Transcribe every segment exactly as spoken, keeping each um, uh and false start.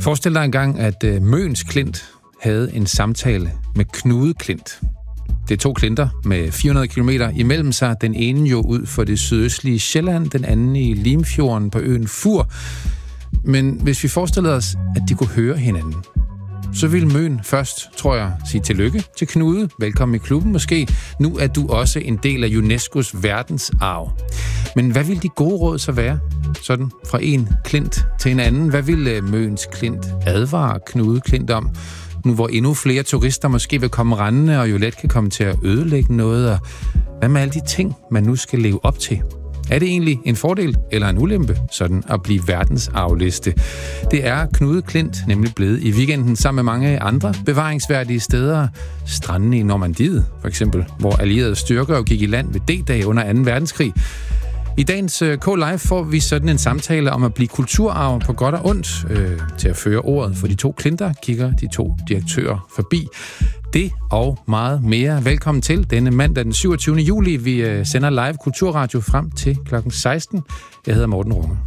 Forestil dig engang, at uh, Møns Klint havde en samtale med Knude Klint. Det er to klinter med fire hundrede kilometer imellem sig. Den ene jo ud for det sydøstlige Sjælland, den anden i Limfjorden på øen Fur. Men hvis vi forestillede os, at de kunne høre hinanden, så ville Møn først, tror jeg, sige tillykke til Knude. Velkommen i klubben måske. Nu er du også en del af UNESCO's verdensarv. Men hvad vil de gode råd så være? Sådan fra en klint til en anden. Hvad vil Møns Klint advare Knude Klint om? Nu hvor endnu flere turister måske vil komme rendende, og jo let kan komme til at ødelægge noget. Og hvad med alle de ting, man nu skal leve op til? Er det egentlig en fordel eller en ulempe, sådan at blive verdensarvliste? Det er Knude Klint nemlig blevet i weekenden sammen med mange andre bevaringsværdige steder. Strandene i Normandiet, for eksempel, hvor allierede styrker gik i land ved D-dag under anden verdenskrig. I dagens K-Live får vi sådan en samtale om at blive kulturarv på godt og ondt. Øh, til at føre ordet for de to klinter kigger de to direktører forbi. Det og meget mere. Velkommen til denne mandag den syvogtyvende juli. Vi sender live Kulturradio frem til klokken seksten. Jeg hedder Morten Runge.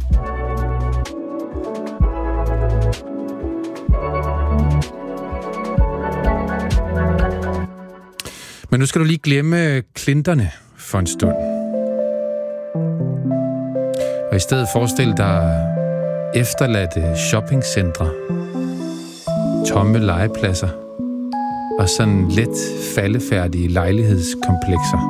Men nu skal du lige glemme klinterne for en stund. Og i stedet forestil dig efterladte shoppingcentre, tomme legepladser og sådan let faldefærdige lejlighedskomplekser.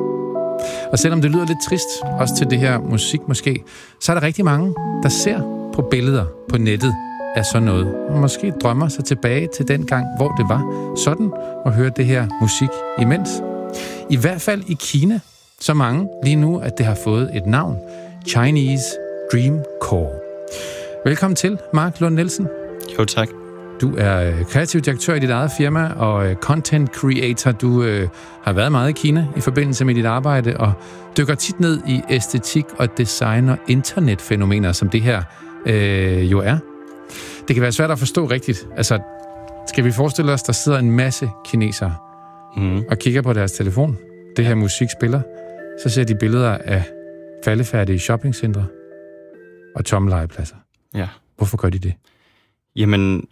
Og selvom det lyder lidt trist, også til det her musik måske, så er der rigtig mange, der ser på billeder på nettet af sådan noget. Og måske drømmer sig tilbage til den gang, hvor det var sådan at høre det her musik imens. I hvert fald i Kina, så mange lige nu, at det har fået et navn. Chinese Dream Core. Velkommen til, Mark Lund Nielsen. Jo, tak. Du er kreativ direktør i dit eget firma og content creator. Du øh, har været meget i Kina i forbindelse med dit arbejde og dykker tit ned i æstetik og design og internetfænomener, som det her øh, jo er. Det kan være svært at forstå rigtigt. Altså, skal vi forestille os, der sidder en masse kinesere mm. og kigger på deres telefon. Det her musik spiller. Så ser de billeder af faldefærdige shoppingcentre og tomme legepladser. Ja. Hvorfor gør de det? Jamen,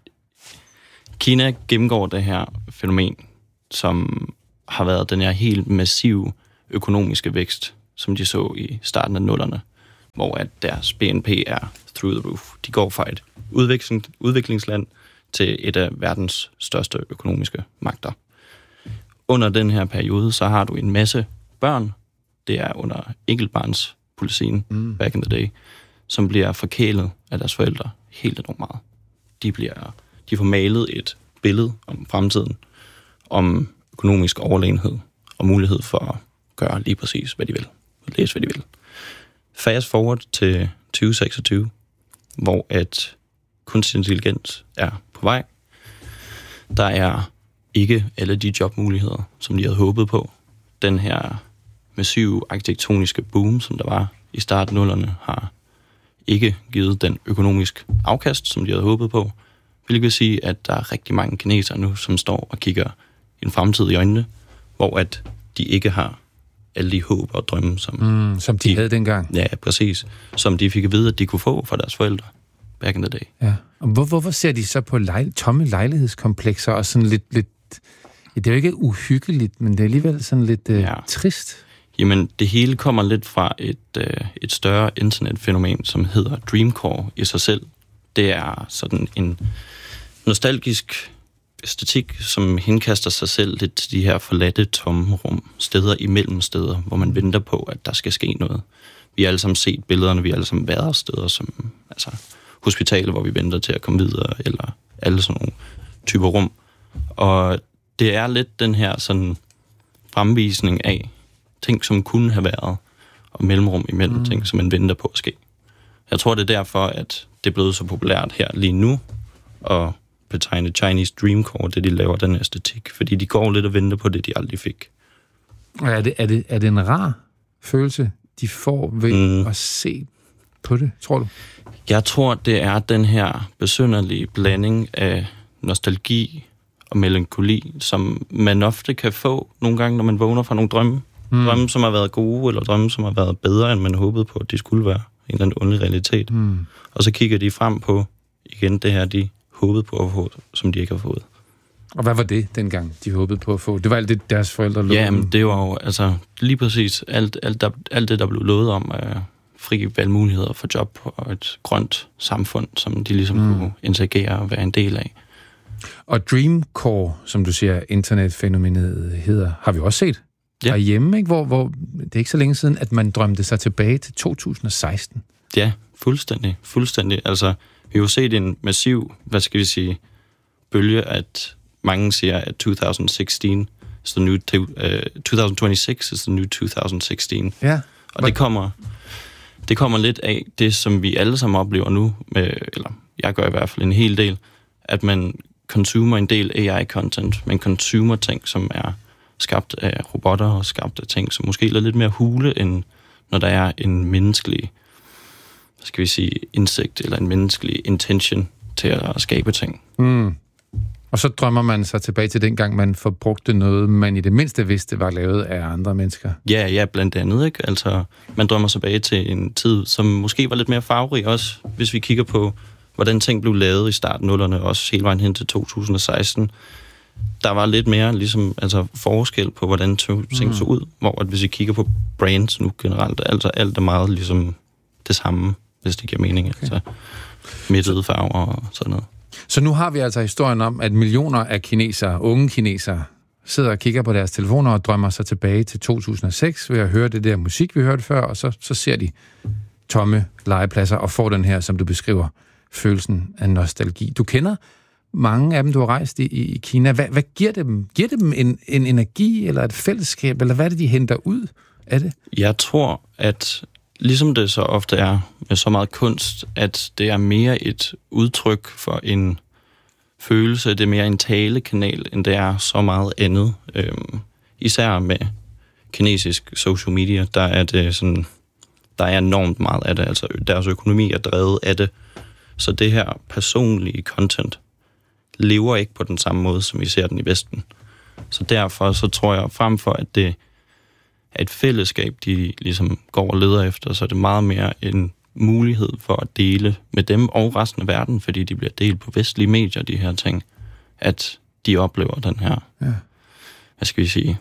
Kina gennemgår det her fænomen, som har været den her helt massive økonomiske vækst, som de så i starten af nullerne, hvor at deres B N P er through the roof. De går fra et udvikling, udviklingsland til et af verdens største økonomiske magter. Under den her periode, så har du en masse børn, det er under enkeltbarnspolitikken, mm. back in the day, som bliver forkælet af deres forældre helt enormt meget. De, bliver, de får malet et billede om fremtiden, om økonomisk overlegenhed og mulighed for at gøre lige præcis, hvad de vil. Og læse, hvad de vil. Fast forward til tyve seksogtyve, hvor at kunstig intelligens er på vej. Der er ikke alle de jobmuligheder, som de havde håbet på. Den her massive arkitektoniske boom, som der var i starten af nullerne, har ikke givet den økonomisk afkast, som de havde håbet på. Hvilket vil sige, at der er rigtig mange kinesere nu, som står og kigger en fremtid i øjnene, hvor at de ikke har alle de håb og drømme, som, mm, som de, de havde dengang. Ja, præcis. Som de fik at vide, at de kunne få fra deres forældre back in the day. Ja. Og hvor, hvorfor ser de så på lej, tomme lejlighedskomplekser og sådan lidt, lidt... Det er jo ikke uhyggeligt, men det er alligevel sådan lidt øh, ja. trist. Jamen, det hele kommer lidt fra et, øh, et større internetfænomen, som hedder Dreamcore i sig selv. Det er sådan en nostalgisk æstetik, som henkaster sig selv lidt til de her forladte tomme rum, steder imellem steder, hvor man venter på, at der skal ske noget. Vi har alle sammen set billederne, vi har alle sammen været steder, som altså hospitaler, hvor vi venter til at komme videre, eller alle sådan nogle typer rum. Og det er lidt den her sådan fremvisning af ting, som kunne have været, og mellemrum imellem mm. ting, som man venter på at ske. Jeg tror, det er derfor, at det er blevet så populært her lige nu, og betegne Chinese Dreamcore, det de laver, den æstetik, fordi de går lidt og venter på det, de aldrig fik. Er det, er det, er det en rar følelse, de får ved mm. at se på det, tror du? Jeg tror, det er den her besynderlige blanding af nostalgi og melankoli, som man ofte kan få nogle gange, når man vågner fra nogle drømme. Mm. Drømme, som har været gode, eller drømme, som har været bedre, end man håbede på, at de skulle være. En eller anden underlig realitet. Mm. Og så kigger de frem på, igen, det her, de håbede på at få, som de ikke har fået. Og hvad var det, dengang de håbede på at få? Det var alt det, deres forældre lovede? Ja, men det var jo altså, lige præcis alt, alt, der, alt det, der blev lovet om uh, fri valgmuligheder for job og et grønt samfund, som de ligesom mm. kunne interagere og være en del af. Og Dreamcore, som du siger, internetfænomenet hedder, har vi også set ja. herhjemme, ikke? Hvor, hvor det er ikke så længe siden, at man drømte sig tilbage til to tusind og seksten. Ja, fuldstændig. Fuldstændig. Altså, vi har jo set en massiv, hvad skal vi sige, bølge, at mange siger, at to tusind og seksten is the new to, uh, to tusind og seksogtyve is the new to tusind og seksten. Ja. Og det kommer, det kommer lidt af det, som vi alle sammen oplever nu, med, eller jeg gør i hvert fald en hel del, at man consumer en del A I-content, man consumer ting, som er skabt af robotter og skabt af ting, som måske er lidt mere hule, end når der er en menneskelig, skal vi sige, indsigt eller en menneskelig intention til at skabe ting. Mm. Og så drømmer man sig tilbage til dengang, man forbrugte noget, man i det mindste vidste var lavet af andre mennesker. Ja, ja, blandt andet, ikke? Altså, man drømmer sig tilbage til en tid, som måske var lidt mere farverig også, hvis vi kigger på, hvordan ting blev lavet i starten nullerne, også hele vejen hen til to tusind og seksten. Der var lidt mere ligesom, altså, forskel på, hvordan ting mm. så ud, hvor at hvis vi kigger på brands nu generelt, altså alt er meget ligesom det samme, hvis det giver mening. Okay. Altså, midtede farver og sådan noget. Så nu har vi altså historien om, at millioner af kinesere, unge kinesere, sidder og kigger på deres telefoner og drømmer sig tilbage til to tusind og seks ved at høre det der musik, vi hørte før, og så, så ser de tomme legepladser og får den her, som du beskriver, følelsen af nostalgi. Du kender mange af dem, du har rejst i, i Kina. Hvad, hvad giver det dem? Giver det dem en, en energi eller et fællesskab, eller hvad er det, de henter ud af det? Jeg tror, at ligesom det så ofte er med så meget kunst, at det er mere et udtryk for en følelse, det er mere en talekanal, end det er så meget andet. Øhm, især med kinesisk social media, der er det sådan, der er enormt meget af det, altså deres økonomi er drevet af det. Så det her personlige content lever ikke på den samme måde, som vi ser den i Vesten. Så derfor så tror jeg, frem for at det er et fællesskab, de ligesom går og leder efter, så er det meget mere en mulighed for at dele med dem og resten af verden, fordi de bliver delt på vestlige medier, de her ting, at de oplever den her, ja. hvad skal vi sige,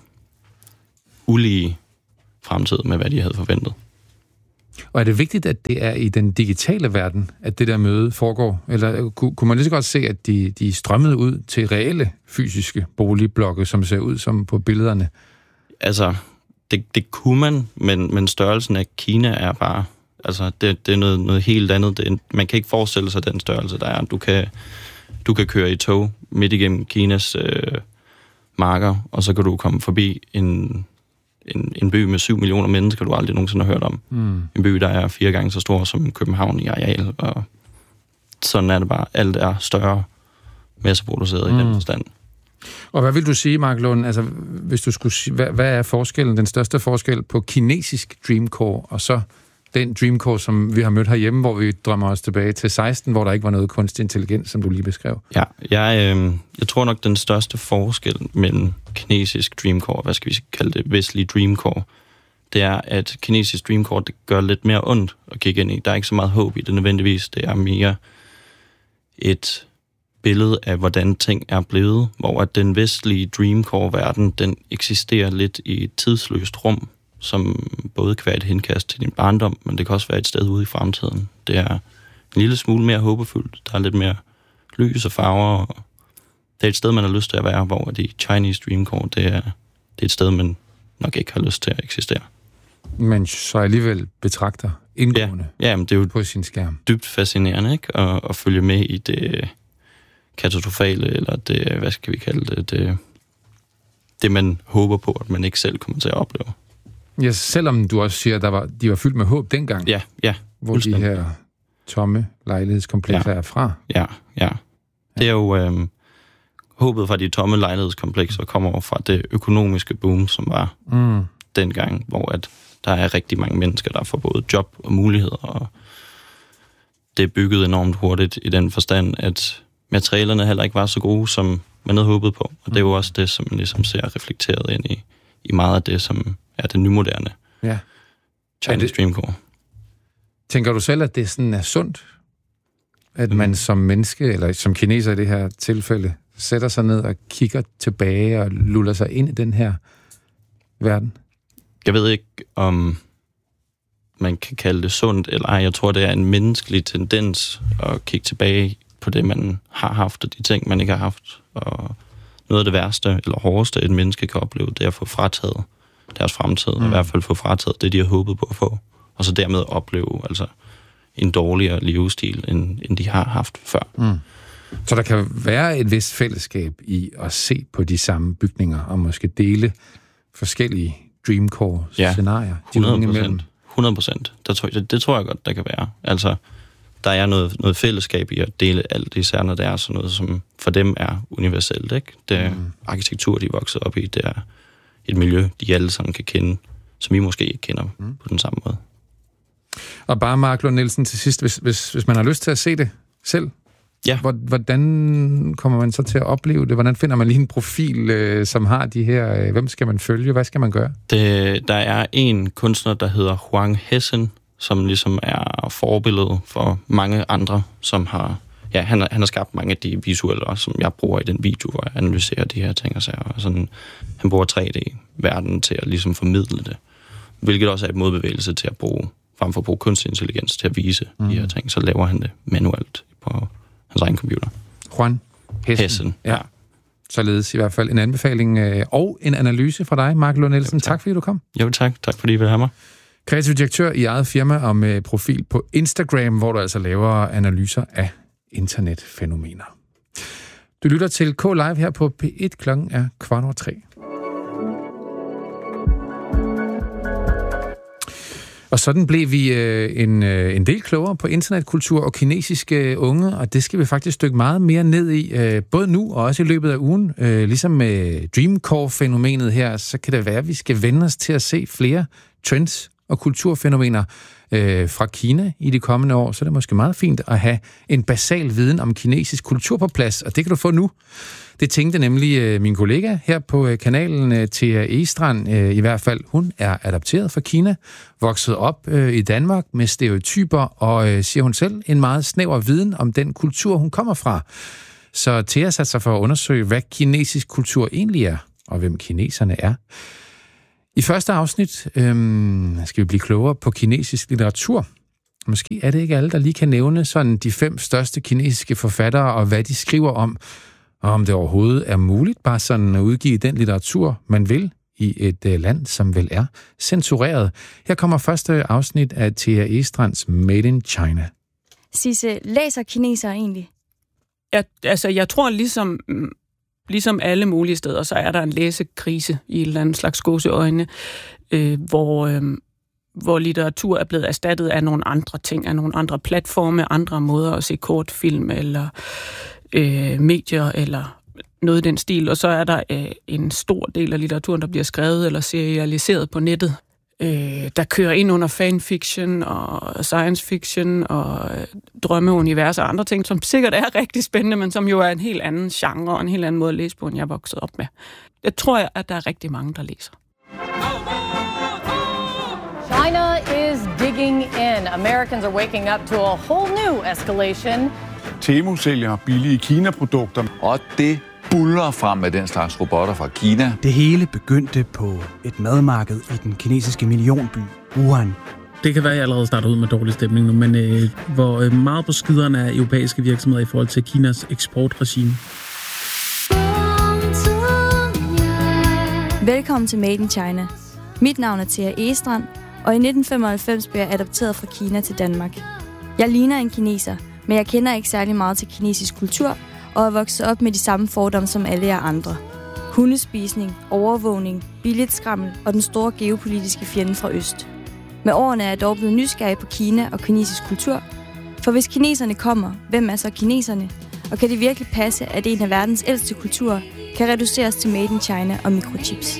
ulige fremtid med, hvad de havde forventet. Og er det vigtigt, at det er i den digitale verden, at det der møde foregår? Eller kunne, kunne man lige så godt se, at de, de strømmede ud til reelle fysiske boligblokke, som ser ud som på billederne? Altså, det, det kunne man, men, men størrelsen af Kina er bare, altså, det, det er noget, noget helt andet. Det er, man kan ikke forestille sig den størrelse, der er. Du kan, du kan køre i tog midt igennem Kinas øh, marker, og så kan du komme forbi en... En, en by med syv millioner mennesker, du aldrig nogensinde har hørt om. Mm. En by, der er fire gange så stor som København i areal, og sådan er det bare. Alt er større, masseproduceret mm. i den forstand. Og hvad vil du sige, Mark Lund, altså, hvis du skulle sige, hvad, hvad er forskellen, den største forskel på kinesisk Dreamcore, og så den Dreamcore, som vi har mødt herhjemme, hvor vi drømmer os tilbage til seksten, hvor der ikke var noget kunstig intelligens, som du lige beskrev? Ja, jeg, øh, jeg tror nok, den største forskel mellem kinesisk Dreamcore, hvad skal vi kalde det, vestlig Dreamcore, det er, at kinesisk Dreamcore, det gør lidt mere ondt at kigge ind i. Der er ikke så meget håb i det nødvendigvis. Det er mere et billede af, hvordan ting er blevet, hvor at den vestlige Dreamcore-verden, den eksisterer lidt i et tidsløst rum, som både kan være et henkast til din barndom, men det kan også være et sted ude i fremtiden. Det er en lille smule mere håbefuldt. Der er lidt mere lys og farver. Og det er et sted, man har lyst til at være, hvor de Chinese Dreamcore, det er, det er et sted, man nok ikke har lyst til at eksistere. Men så alligevel betragter indgående ja, ja, men det er jo på sin skærm. Dybt fascinerende, ikke? At, at følge med i det katastrofale, eller det, hvad skal vi kalde det, det, det man håber på, at man ikke selv kommer til at opleve. Ja, selvom du også siger, at der var, de var fyldt med håb dengang. Ja, ja. Hvor de her tomme lejlighedskomplekser ja. er fra. Ja, ja. Det er jo øhm, håbet fra de tomme lejlighedskomplekser kommer fra det økonomiske boom, som var mm. dengang, hvor at der er rigtig mange mennesker, der får både job og muligheder, og det er bygget enormt hurtigt i den forstand, at materialerne heller ikke var så gode, som man havde håbet på. Og det er jo også det, som man ligesom ser reflekteret ind i, i meget af det, som er det nymoderne ja. Chinese Dreamcore. Tænker du selv, at det sådan er sundt? at man som menneske, eller som kineser i det her tilfælde, sætter sig ned og kigger tilbage og luller sig ind i den her verden? Jeg ved ikke, om man kan kalde det sundt eller ej. Jeg tror, det er en menneskelig tendens at kigge tilbage på det, man har haft, og de ting, man ikke har haft. Og noget af det værste eller hårdeste, et menneske kan opleve, det er at få frataget deres fremtid, mm. i hvert fald få frataget det, de har håbet på at få, og så dermed opleve altså en dårligere livsstil, end, end de har haft før. Mm. Så der kan være et vist fællesskab i at se på de samme bygninger, og måske dele forskellige dreamcore-scenarier. Ja, hundrede procent. hundrede procent. Det, det tror jeg godt, der kan være. Altså, der er noget, noget fællesskab i at dele alt, især når det er sådan noget, som for dem er universelt, ikke? Det er mm. arkitektur, de er vokset op i, det er et miljø, de alle sammen kan kende, som vi måske ikke kender mm. på den samme måde. Og bare Mark Lund Nielsen til sidst, hvis, hvis, hvis man har lyst til at se det selv, ja. Hvordan kommer man så til at opleve det? Hvordan finder man lige en profil, øh, som har de her... Øh, hvem skal man følge? Hvad skal man gøre? Det, der er en kunstner, der hedder Huang Hessen, som ligesom er forbilledet for mange andre, som har... Ja, han, han har skabt mange af de visuelle, som jeg bruger i den video, hvor jeg analyserer de her ting og sager. Og sådan, han bruger tre D-verdenen til at ligesom formidle det, hvilket også er et modbevægelse til at bruge, frem for at bruge kunstig intelligens til at vise mm. de her ting, så laver han det manuelt på hans egen computer. Juan Hessen. Hessen ja. ja. Således i hvert fald en anbefaling øh, og en analyse fra dig, Mark Lund Nielsen. Jo, tak. tak fordi du kom. Jo tak. Tak fordi I ville have mig. Kreativ direktør i eget firma og med profil på Instagram, hvor du altså laver analyser af internetfænomener. Du lytter til K Live her på P et, klokken er kvart over tre. Og sådan blev vi øh, en, øh, en del klogere på internetkultur og kinesiske unge, og det skal vi faktisk dykke meget mere ned i, øh, både nu og også i løbet af ugen. Øh, ligesom med Dreamcore-fænomenet her, så kan det være, at vi skal vende os til at se flere trends og kulturfænomener øh, fra Kina i de kommende år, så er det måske meget fint at have en basal viden om kinesisk kultur på plads, og det kan du få nu. Det tænkte nemlig øh, min kollega her på øh, kanalen, øh, Thea Egestrand, øh, i hvert fald. Hun er adopteret fra Kina, vokset op øh, i Danmark med stereotyper, og øh, siger hun selv, en meget snæver viden om den kultur, hun kommer fra. Så Thea satte sig for at undersøge, hvad kinesisk kultur egentlig er, og hvem kineserne er. I første afsnit øhm, skal vi blive klogere på kinesisk litteratur. Måske er det ikke alle, der lige kan nævne sådan de fem største kinesiske forfattere, og hvad de skriver om, og om det overhovedet er muligt bare sådan at udgive den litteratur, man vil, i et øh, land, som vel er censureret. Her kommer første afsnit af Thea Egestrands Made in China. Sisse, læser kinesere egentlig? Jeg, altså, jeg tror ligesom... Ligesom alle mulige steder, så er der en læsekrise i et eller andet slags gåseøjne, øh, hvor, øh, hvor litteratur er blevet erstattet af nogle andre ting, af nogle andre platforme, andre måder at se kortfilm eller øh, medier eller noget i den stil. Og så er der øh, en stor del af litteraturen, der bliver skrevet eller serialiseret på nettet. Øh, der kører ind under fanfiction og science fiction og øh, drømmeuniverser og andre ting, som sikkert er rigtig spændende, men som jo er en helt anden genre og en helt anden måde at læse på, end jeg er vokset op med. Jeg tror, at der er rigtig mange, der læser. China is digging in. Americans are waking up to a whole new escalation. Temu sælger billige Kina-produkter. Og det buller frem med den slags robotter fra Kina. Det hele begyndte på et madmarked i den kinesiske millionby, Wuhan. Det kan være, at jeg allerede starter ud med dårlig stemning nu, men øh, hvor øh, meget på skiderne er europæiske virksomheder i forhold til Kinas eksportregime. Velkommen til Made in China. Mit navn er Thea Egestrand, og i nitten femoghalvfems blev jeg adopteret fra Kina til Danmark. Jeg ligner en kineser, men jeg kender ikke særlig meget til kinesisk kultur, og er vokset op med de samme fordomme som alle jer andre. Hundespisning, overvågning, billedskræmmel og den store geopolitiske fjende fra øst. Med årene er jeg dog blevet nysgerrig på Kina og kinesisk kultur, for hvis kineserne kommer, hvem er så kineserne? Og kan det virkelig passe, at en af verdens ældste kulturer kan reduceres til Made in China og mikrochips?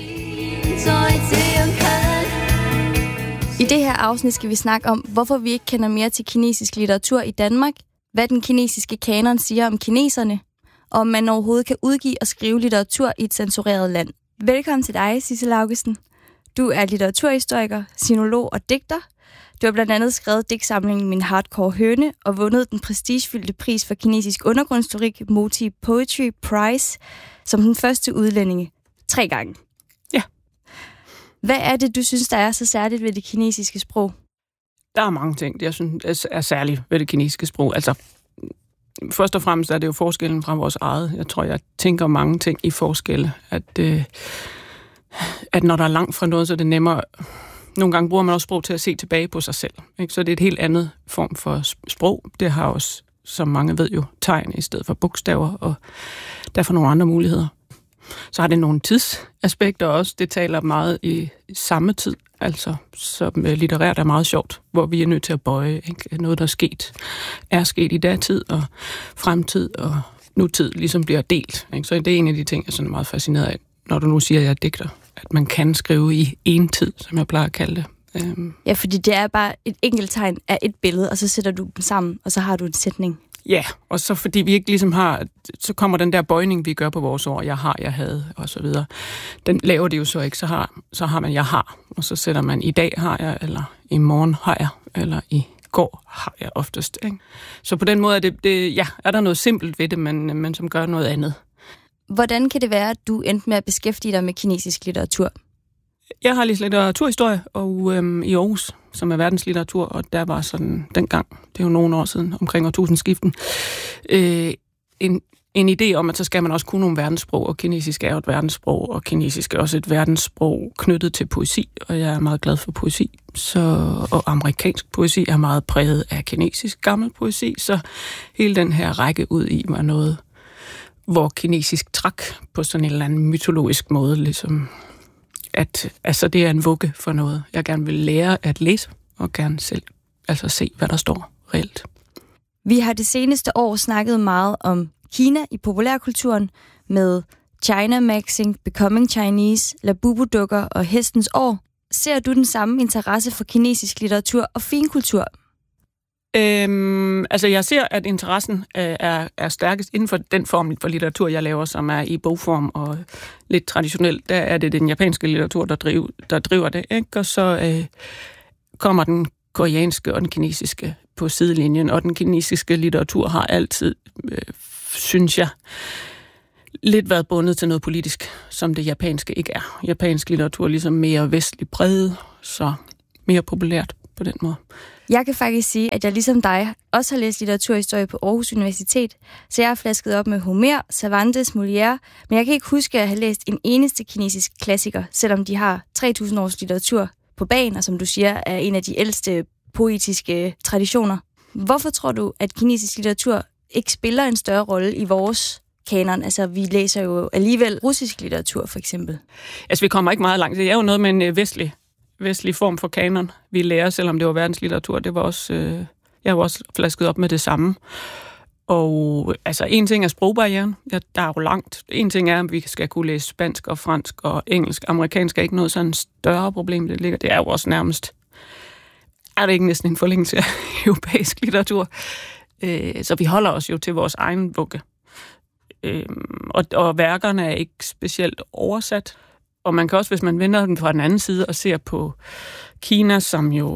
I det her afsnit skal vi snakke om, hvorfor vi ikke kender mere til kinesisk litteratur i Danmark, hvad den kinesiske kanon siger om kineserne, og om man overhovedet kan udgive og skrive litteratur i et censureret land. Velkommen til dig, Sissel Augustsen. Du er litteraturhistoriker, sinolog og digter. Du har blandt andet skrevet digtsamlingen Min Hardcore Høne og vundet den prestigefyldte pris for kinesisk undergrundslyrik Moti Poetry Prize som den første udlændinge tre gange. Ja. Hvad er det, du synes, der er så særligt ved det kinesiske sprog? Der er mange ting, jeg synes er særligt ved det kinesiske sprog. Altså, først og fremmest er det jo forskellen fra vores eget. Jeg tror, jeg tænker mange ting i forskelle. At, øh, at når der er langt fra noget, så er det nemmere. Nogle gange bruger man også sprog til at se tilbage på sig selv. Ikke? Så det er et helt andet form for sprog. Det har også, som mange ved jo, tegn i stedet for bogstaver, og derfor nogle andre muligheder. Så har det nogle tidsaspekter også. Det taler meget i, i samme tid, altså som litterært er meget sjovt, hvor vi er nødt til at bøje. Ikke? Noget, der er sket, er sket i datid og fremtid og nutid, ligesom bliver delt. Ikke? Så det er en af de ting, jeg er sådan meget fascineret af, når du nu siger, at jeg er digter. At man kan skrive i en tid, som jeg plejer at kalde det. Øhm. Ja, fordi det er bare et enkelt tegn af et billede, og så sætter du dem sammen, og så har du en sætning. Ja, og så fordi vi ikke ligesom har, så kommer den der bøjning, vi gør på vores ord, jeg har, jeg havde, og så videre. Den laver det jo så ikke, så har, så har man, jeg har, og så sætter man, i dag har jeg, eller i morgen har jeg, eller i går har jeg oftest. Ikke? Så på den måde er, det, det, ja, er der noget simpelt ved det, men, men som gør noget andet. Hvordan kan det være, at du endte med at beskæftige dig med kinesisk litteratur? Jeg har læst litteraturhistorie og, øhm, i Aarhus, som er verdenslitteratur, og der var sådan dengang, det er jo nogle år siden, omkring årtusindskiften, øh, en, en idé om, at så skal man også kunne nogle verdenssprog, og kinesisk er jo et verdenssprog, og kinesisk er også et verdenssprog knyttet til poesi, og jeg er meget glad for poesi. Så, og amerikansk poesi er meget præget af kinesisk gammel poesi, så hele den her række ud i var noget, hvor kinesisk trak på sådan en eller anden mytologisk måde, ligesom at altså det er en vugge for noget. Jeg gerne vil lære at læse, og gerne selv altså se, hvad der står reelt. Vi har det seneste år snakket meget om Kina i populærkulturen med China Maxing, Becoming Chinese, Labubu-dukker og Hestens År. Ser du den samme interesse for kinesisk litteratur og finkultur? Øhm, altså jeg ser, at interessen øh, er, er stærkest inden for den form for litteratur, jeg laver, som er i bogform og lidt traditionelt. Der er det den japanske litteratur, der, driv, der driver det, ikke? Og så øh, kommer den koreanske og den kinesiske på sidelinjen, og den kinesiske litteratur har altid, øh, synes jeg, lidt været bundet til noget politisk, som det japanske ikke er. Japansk litteratur er ligesom mere vestlig præget, så mere populært på den måde. Jeg kan faktisk sige, at jeg ligesom dig også har læst litteraturhistorie på Aarhus Universitet, så jeg har flasket op med Homer, Cervantes, Molière, men jeg kan ikke huske at have læst en eneste kinesisk klassiker, selvom de har tre tusind års litteratur på bagen, og som du siger, er en af de ældste poetiske traditioner. Hvorfor tror du, at kinesisk litteratur ikke spiller en større rolle i vores kanon? Altså, vi læser jo alligevel russisk litteratur, for eksempel. Altså, vi kommer ikke meget langt. Det er jo noget med en vestlig vestlig form for kanon, vi lærer, selvom det var verdenslitteratur. Det var også, øh, jeg var også flasket op med det samme. Og altså, en ting er sprogbarrieren. Ja, der er jo langt. En ting er, at vi skal kunne læse spansk og fransk og engelsk. Amerikansk er ikke noget sådan større problem, det ligger. Det er jo også nærmest, er det ikke næsten en forlængelse af europæisk litteratur. Øh, så vi holder os jo til vores egen vugge. Øh, og, og værkerne er ikke specielt oversat. Og man kan også, hvis man vender den fra den anden side og ser på Kina, som jo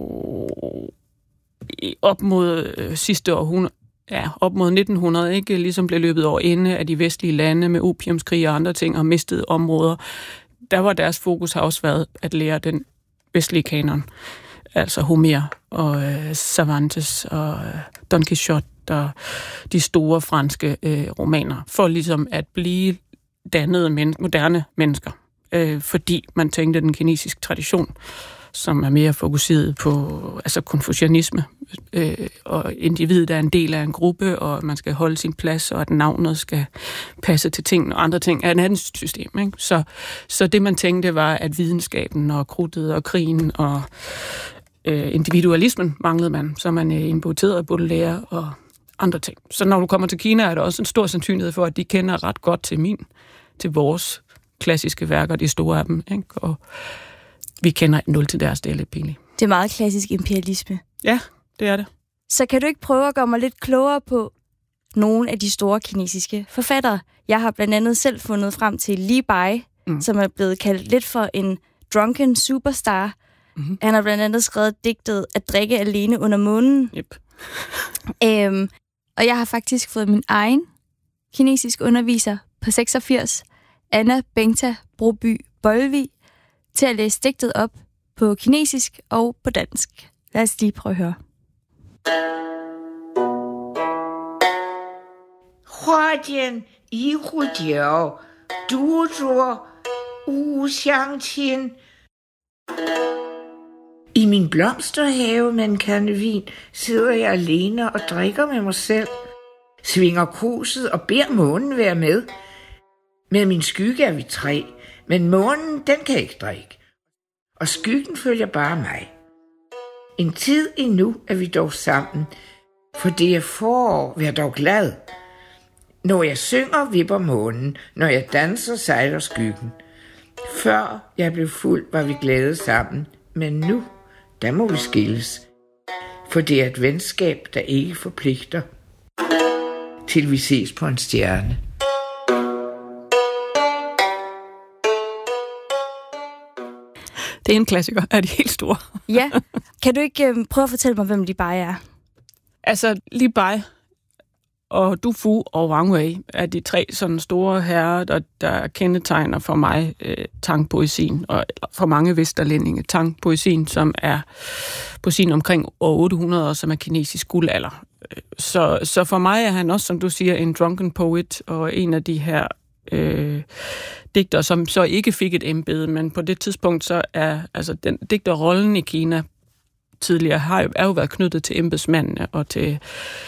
op mod øh, sidste århundrede, ja, op mod nitten hundrede, ikke, ligesom blev løbet over ende af de vestlige lande med opiumskrig og andre ting og mistede områder. Der var deres fokus har også været at lære den vestlige kanon. Altså Homer og øh, Cervantes og øh, Don Quixote og de store franske øh, romaner, for ligesom at blive dannede men- moderne mennesker. Øh, fordi man tænkte den kinesiske tradition, som er mere fokuseret på altså konfucianisme, øh, og individet er en del af en gruppe, og man skal holde sin plads, og at navnet skal passe til ting, og andre ting er et andet system. Ikke? Så, så det man tænkte var, at videnskaben og krudtet og krigen og øh, individualismen manglede man, så man øh, importerede Baudelaire og andre ting. Så når du kommer til Kina, er der også en stor sandsynlighed for, at de kender ret godt til min, til vores klassiske værker, de store af dem, ikke? Og vi kender nul til deres, det er lidt pinligt. Det er meget klassisk imperialisme. Ja, det er det. Så kan du ikke prøve at gøre mig lidt klogere på nogle af de store kinesiske forfattere? Jeg har blandt andet selv fundet frem til Li Bai, mm. som er blevet kaldt lidt for en drunken superstar. Mm-hmm. Han har blandt andet skrevet digtet At drikke alene under månen. Yep. øhm, og jeg har faktisk fået min egen kinesisk underviser på seksogfirs, Anna Bengta Broby Bolvig, til at læse digtet op på kinesisk og på dansk. Lad os lige prøve at høre. 花间一壶酒，独酌无相亲。I min blomsterhave med en kande vin sidder jeg alene og drikker med mig selv. Svinger kruset og beder månen være med. Med min skygge er vi tre, men månen den kan ikke drikke. Og skyggen følger bare mig. En tid endnu er vi dog sammen, for det er forår, vær dog glad. Når jeg synger, vipper månen, når jeg danser, sejler skyggen. Før jeg blev fuld, var vi glade sammen, men nu, der må vi skilles. For det er et venskab, der ikke forpligter, til vi ses på en stjerne. Det er en klassiker af de helt store. Ja. Kan du ikke øh, prøve at fortælle mig, hvem Li Bai er? Altså, Li Bai og Du Fu og Wang Wei er de tre sådan store herrer, der, der kendetegner for mig øh, Tang-poesien, og for mange vesterlændinge Tang-poesien, som er poesien omkring år otte hundrede, og som er kinesisk guldalder. Så, så for mig er han også, som du siger, en drunken poet, og en af de her øh, digtere, som så ikke fik et embede, men på det tidspunkt så er altså den digterrollen i Kina tidligere har jo, er jo været knyttet til embedsmændene og til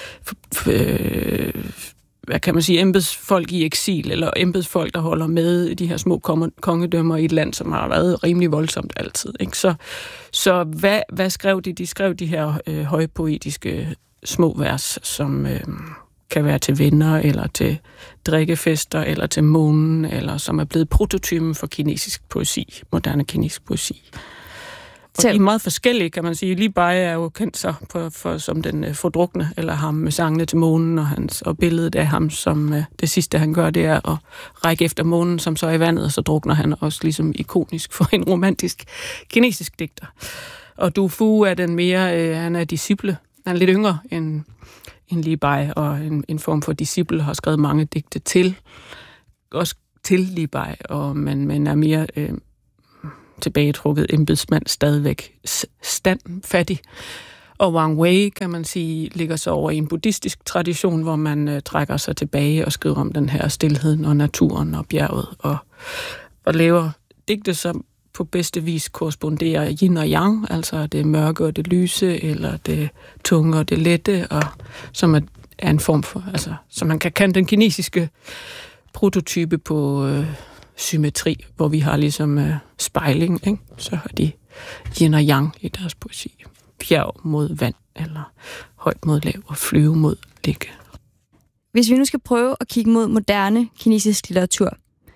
øh, hvad kan man sige, embedsfolk i eksil, eller embedsfolk, der holder med i de her små kongedømmer i et land, som har været rimelig voldsomt altid. Ikke? Så, så hvad, hvad skrev de? De skrev de her øh, højpoetiske små vers, som øh, kan være til venner, eller til drikkefester, eller til månen, eller som er blevet prototypen for kinesisk poesi, moderne kinesisk poesi. Og de er meget forskellige, kan man sige. Li Bai er jo kendt så for, for, som den uh, fordrukne, eller ham med sangene til månen, og, hans, og billedet af ham, som uh, det sidste, han gør, det er at række efter månen, som så er i vandet, og så drukner han også ligesom ikonisk for en romantisk kinesisk digter. Og Du Fu er den mere, uh, han er disciple. Han er lidt yngre end, end Li Bai, og en, en form for disciple, har skrevet mange digte til, også til Li Bai, og man, man er mere Uh, tilbagetrukket embedsmand, stadigvæk standfattig. Og Wang Wei, kan man sige, ligger så over i en buddhistisk tradition, hvor man øh, trækker sig tilbage og skriver om den her stilheden og naturen og bjerget, og, og laver digte, som på bedste vis korresponderer yin og yang, altså det mørke og det lyse, eller det tunge og det lette, og som er, er en form for, altså, som man kan kalde den kinesiske prototype på øh, symmetri, hvor vi har ligesom øh, spejling, ikke? Så har de yin og yang i deres poesi. Bjerg mod vand, eller højt mod lav, og flyve mod ligge. Hvis vi nu skal prøve at kigge mod moderne kinesisk litteratur,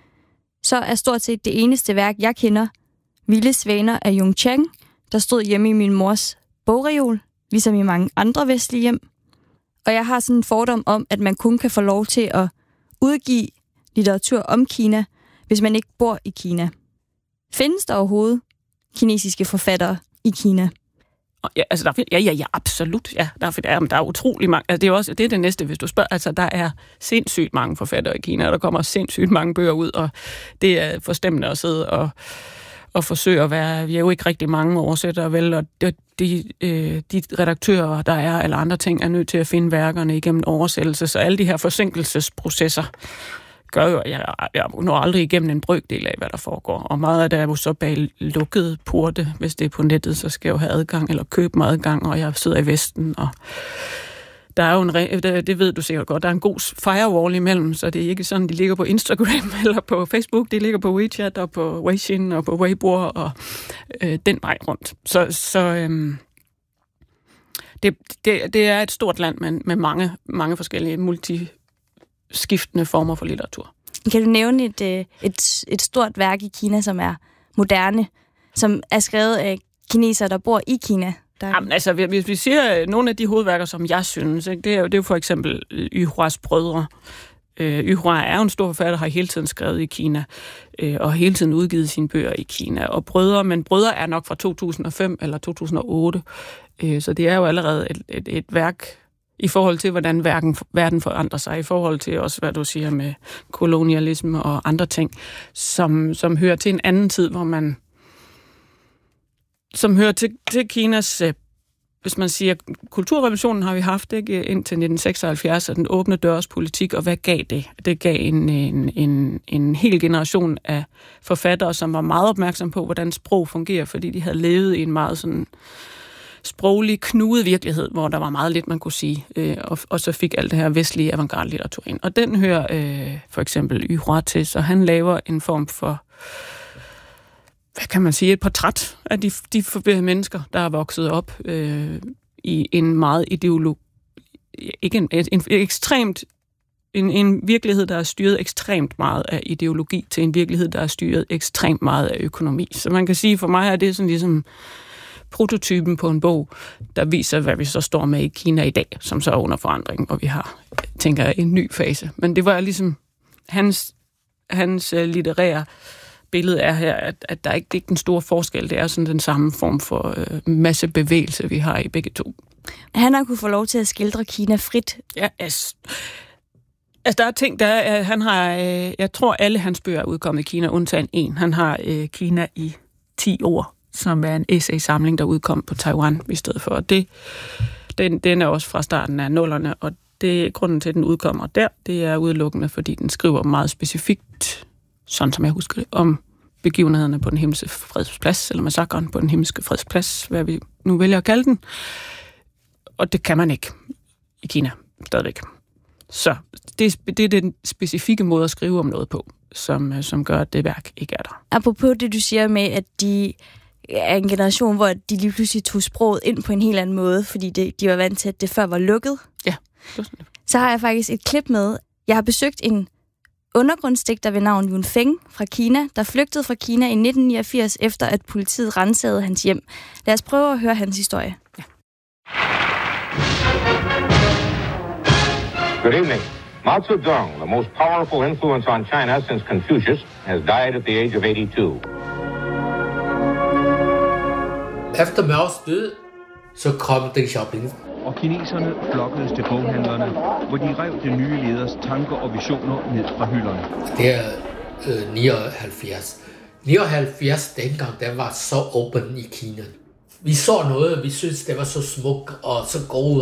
så er stort set det eneste værk, jeg kender, Vilde Svaner af Jung Chang, der stod hjemme i min mors bogreol, ligesom i mange andre vestlige hjem. Og jeg har sådan en fordom om, at man kun kan få lov til at udgive litteratur om Kina, hvis man ikke bor i Kina. Findes der overhovedet kinesiske forfattere i Kina? Ja, altså der, ja, ja, ja, absolut. Ja, der, er, der er utrolig mange. Altså, det er også det er det næste, hvis du spørger. Altså, der er sindssygt mange forfattere i Kina, og der kommer sindssygt mange bøger ud, og det er forstemmende at sidde og, og forsøge at være. Vi er jo ikke rigtig mange oversættere, vel, og de, de, de redaktører, der er, eller andre ting, er nødt til at finde værkerne igennem oversættelse, så alle de her forsinkelsesprocesser gør jo, at jeg, jeg når aldrig igennem en brøkdel af, hvad der foregår. Og meget af det er jo så bag lukkede porte. Hvis det er på nettet, så skal jeg jo have adgang, eller købe mig adgang, og jeg sidder i Vesten. Og der er jo en, det ved du sikkert godt, der er en god firewall imellem, så det er ikke sådan, de ligger på Instagram eller på Facebook. De ligger på WeChat og på Weixin og på Weibo og øh, den vej rundt. Så, så øhm, det, det, det er et stort land med, med mange, mange forskellige multi skiftende former for litteratur. Kan du nævne et, et, et stort værk i Kina, som er moderne, som er skrevet af kinesere, der bor i Kina? Der... Jamen, altså, hvis vi siger nogle af de hovedværker, som jeg synes, ikke, det, er jo, det er jo for eksempel Yu Huas brødre, Øh, Yu Hua er jo en stor forfatter, har hele tiden skrevet i Kina, øh, og har hele tiden udgivet sine bøger i Kina. Og Brødre, men Brødre er nok fra to tusind og fem eller to tusind og otte, øh, så det er jo allerede et, et, et værk i forhold til, hvordan verden, verden forandrer sig, i forhold til også, hvad du siger med kolonialisme og andre ting, som, som hører til en anden tid, hvor man som hører til, til Kinas, hvis man siger, kulturrevolutionen har vi haft ikke indtil nitten seksoghalvfjerds, og den åbne dørs politik, og hvad gav det? Det gav en, en, en, en hel generation af forfattere, som var meget opmærksom på, hvordan sprog fungerer, fordi de havde levet i en meget sådan sproglig, knudet virkelighed, hvor der var meget lidt, man kunne sige, øh, og, og så fik alt det her vestlige avantgarde-litteratur ind. Og den hører øh, for eksempel Yu Hua til, så han laver en form for, hvad kan man sige, et portræt af de, de mennesker, der er vokset op øh, i en meget ideolog, ikke en, en, en ekstremt, en, en virkelighed, der er styret ekstremt meget af ideologi, til en virkelighed, der er styret ekstremt meget af økonomi. Så man kan sige, for mig er det sådan ligesom prototypen på en bog, der viser, hvad vi så står med i Kina i dag, som så er under forandring, og vi har, tænker jeg, en ny fase. Men det var ligesom hans, hans litterære billede er her, at, at der ikke det er ikke den store forskel. Det er sådan den samme form for øh, masse bevægelse, vi har i begge to. Han har kunnet få lov til at skildre Kina frit. Ja, altså, altså der er ting, der er, han har, øh, jeg tror alle hans bøger er udkommet i Kina, undtagen en. Han har øh, Kina i ti år, som er en essay-samling, der udkom på Taiwan i stedet for. Og det, den, den er også fra starten af nullerne, og det grunden til, at den udkommer der, det er udelukkende, fordi den skriver meget specifikt, sådan som jeg husker det, om begivenhederne på den himmelske fredsplads, eller massakren på den himmelske fredsplads, hvad vi nu vælger at kalde den. Og det kan man ikke i Kina stadigvæk. Så det, det er den specifikke måde at skrive om noget på, som, som gør, at det værk ikke er der. Apropos det, du siger med, at de er en generation, hvor de lige pludselig tog sproget ind på en helt anden måde, fordi det, de var vant til, at det før var lukket. Ja. Så har jeg faktisk et klip med. Jeg har besøgt en undergrundsdigter ved navn Yun Feng fra Kina, der flygtede fra Kina i nitten niogfirs, efter at politiet ransagede hans hjem. Lad os prøve at høre hans historie. Ja. Good evening. Mao Zedong, the most powerful influence on China since Confucius, has died at the age of eighty-two. Efter Maos død, så kom Deng Xiaoping. Og kineserne flokkedes til boghandlerne, hvor de rev den nye leders tanker og visioner ned fra hylderne. Det er øh, nioghalvfjerds. nioghalvfjerds dengang, der var så åben i Kina. Vi så noget, vi synes det var så smuk og så god